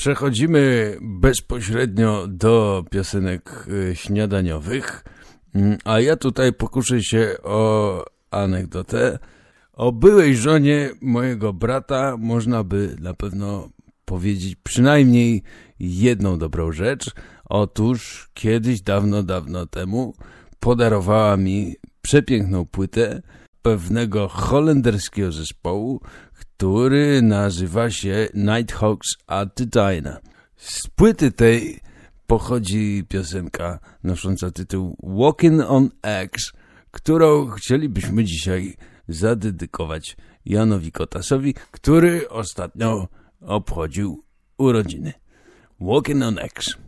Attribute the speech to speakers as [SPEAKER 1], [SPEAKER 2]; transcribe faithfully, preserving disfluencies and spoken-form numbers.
[SPEAKER 1] Przechodzimy bezpośrednio do piosenek śniadaniowych, a ja tutaj pokuszę się o anegdotę. O byłej żonie mojego brata można by na pewno powiedzieć przynajmniej jedną dobrą rzecz. Otóż kiedyś, dawno, dawno temu podarowała mi przepiękną płytę pewnego holenderskiego zespołu, który nazywa się Nighthawks at the Diner. Z płyty tej pochodzi piosenka nosząca tytuł Walking on Eggs, którą chcielibyśmy dzisiaj zadedykować Janowi Kotasowi, który ostatnio obchodził urodziny. Walking on Eggs.